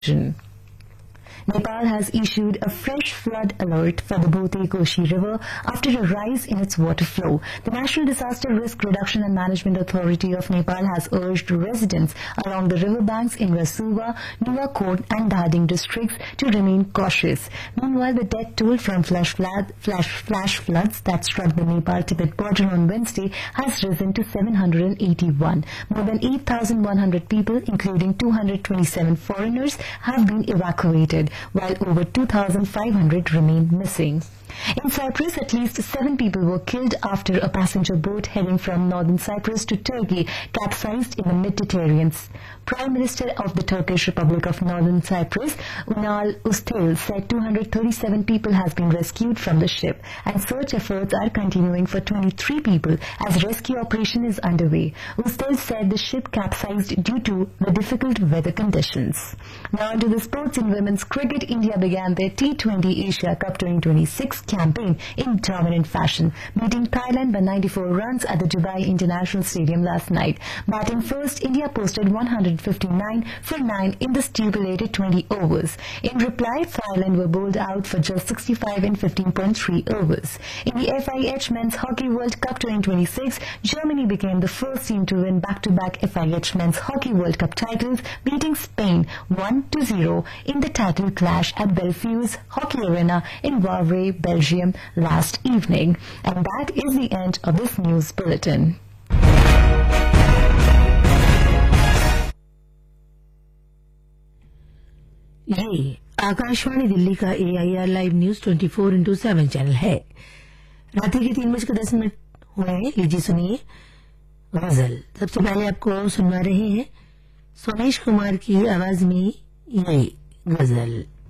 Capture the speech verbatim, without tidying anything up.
Nepal has issued a fresh flood alert for the Bhote Koshi River after a rise in its water flow. The National Disaster Risk Reduction and Management Authority of Nepal has urged residents along the riverbanks in Rasuwa, Nuwakot and Dhading districts to remain cautious. Meanwhile, the death toll from flash, flood, flash, flash floods that struck the Nepal-Tibet border on Wednesday has risen to seven hundred eighty-one. More than eight thousand one hundred people, including two hundred twenty-seven foreigners, have been evacuated, while over two thousand five hundred remain missing. In Cyprus, at least seven people were killed after a passenger boat heading from northern Cyprus to Turkey capsized in the Mediterranean. Prime Minister of the Turkish Republic of Northern Cyprus, Unal Ustil, said two hundred thirty-seven people has been rescued from the ship, and search efforts are continuing for twenty-three people as rescue operation is underway. Ustil said the ship capsized due to the difficult weather conditions. Now to the sports. In women's cricket, India began their T twenty Asia Cup twenty twenty-six campaign in dominant fashion, beating Thailand by ninety-four runs at the Dubai International Stadium last night. Batting first, India posted one hundred fifty-nine for nine in the stipulated twenty overs. In reply, Thailand were bowled out for just sixty-five in fifteen point three overs. In the F I H Men's Hockey World Cup twenty twenty-six, Germany became the first team to win back-to-back F I H Men's Hockey World Cup titles, beating Spain one to zero in the title clash at Belfuse Hockey Arena in Wavre, Belgium last evening. And that is the end of this news bulletin. ये आकाशवाणी दिल्ली का ए I R live news twenty four into seven channel है। रात्रि के तीन बजकर दस minute हुए हैं। लीजिए सुनिए गजल। सबसे पहले आपको सुनवा रहे हैं सोमेश कुमार की आवाज में ये गजल।